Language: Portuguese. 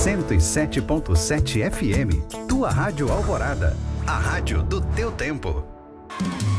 107.7 FM, tua Rádio Alvorada, a rádio do teu tempo.